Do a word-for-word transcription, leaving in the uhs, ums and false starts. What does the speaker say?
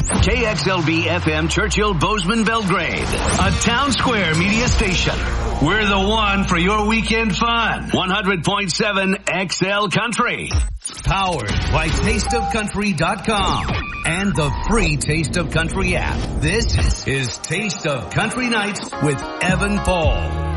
K X L B F M Churchill Bozeman Belgrade, a Town Square media station. We're the one for your weekend fun. one hundred point seven X L Country. Powered by taste of country dot com and the free Taste of Country app. This is Taste of Country Nights with Evan Paul.